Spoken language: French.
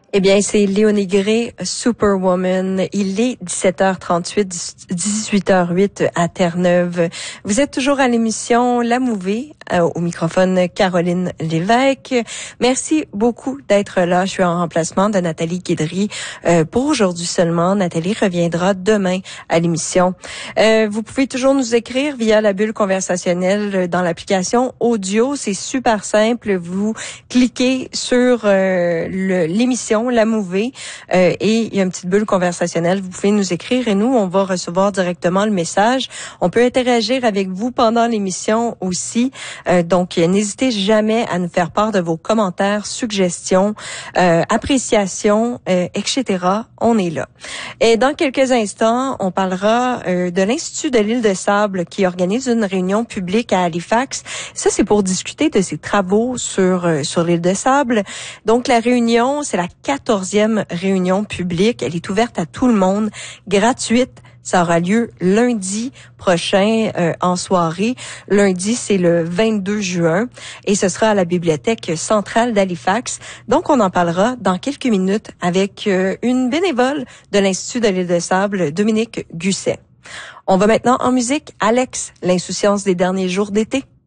Eh bien, c'est Léonie Gray, Superwoman. Il est 17h38, 18h08 à Terre-Neuve. Vous êtes toujours à l'émission La Mouvée, au microphone Caroline Lévesque. Merci beaucoup d'être là. Je suis en remplacement de Nathalie Guidry pour aujourd'hui seulement. Nathalie reviendra demain à l'émission. Vous pouvez toujours nous écrire via la bulle conversationnelle dans l'application audio. C'est super simple. Vous cliquez sur l'émission La Mouvée et il y a une petite bulle conversationnelle. Vous pouvez nous écrire et nous, on va recevoir directement le message. On peut interagir avec vous pendant l'émission aussi. Donc, n'hésitez jamais à nous faire part de vos commentaires, suggestions, appréciations, etc. On est là. Et dans quelques instants, on parlera de l'Institut de l'Île de Sable qui organise une réunion publique à Halifax. Ça, c'est pour discuter de ses travaux sur l'île de Sable. Donc, la réunion, c'est la 14e réunion publique. Elle est ouverte à tout le monde, gratuite. Ça aura lieu lundi prochain en soirée. Lundi, c'est le 22 juin et ce sera à la Bibliothèque centrale d'Halifax. Donc, on en parlera dans quelques minutes avec une bénévole de l'Institut de l'Île de Sable, Dominique Gusset. On va maintenant en musique. Alex, l'insouciance des derniers jours d'été.